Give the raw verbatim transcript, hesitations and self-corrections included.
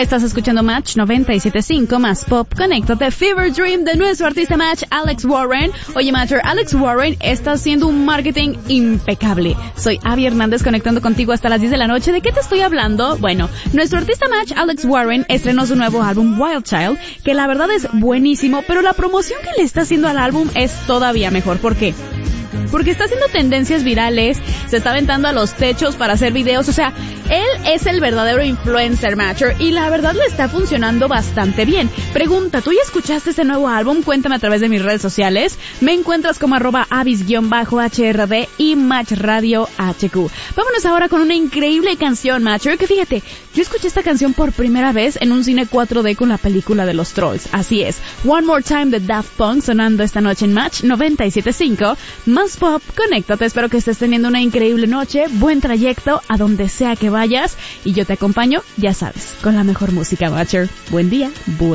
Estás escuchando Match noventa y siete punto cinco más pop. Conéctate. Fever Dream de nuestro artista Match, Alex Warren. Oye, Matcher, Alex Warren está haciendo un marketing impecable. Soy Abby Hernández conectando contigo hasta las diez de la noche. ¿De qué te estoy hablando? Bueno, nuestro artista Match, Alex Warren, estrenó su nuevo álbum Wild Child, que la verdad es buenísimo, pero la promoción que le está haciendo al álbum es todavía mejor. ¿Por qué? Porque está haciendo tendencias virales, se está aventando a los techos para hacer videos, o sea, él es el verdadero influencer Matcher y la verdad le está funcionando bastante bien. Pregunta, ¿tú ya escuchaste este nuevo álbum? Cuéntame a través de mis redes sociales. Me encuentras como arroba avis-H R D y Match Radio H Q. Vámonos ahora con una increíble canción, Matcher, que fíjate, yo escuché esta canción por primera vez en un cine cuatro D con la película de los Trolls. Así es, One More Time de Daft Punk sonando esta noche en Match noventa y siete punto cinco. Más pop, conéctate, espero que estés teniendo una increíble noche, buen trayecto a donde sea que vayas y yo te acompaño, ya sabes, con la mejor música, Matcher. Buen día, buen